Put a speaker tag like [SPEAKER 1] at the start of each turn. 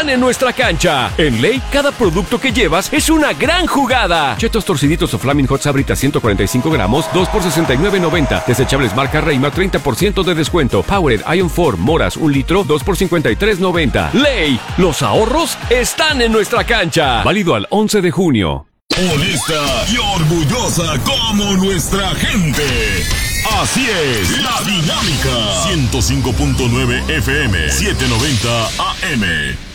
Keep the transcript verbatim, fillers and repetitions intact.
[SPEAKER 1] están en nuestra cancha. En Ley, cada producto que llevas es una gran jugada. Chetos torciditos o Flaming Hot Sabritas ciento cuarenta y cinco gramos, dos por sesenta y nueve noventa. Desechables marca Reima, treinta por ciento de descuento. Powered Ion cuatro, Moras, un litro, dos por cincuenta y tres noventa. Ley, los ahorros están en nuestra cancha. Válido al once de junio.
[SPEAKER 2] Honesta y orgullosa como nuestra gente. Así es, La Dinámica. ciento cinco punto nueve F M, setecientos noventa A M.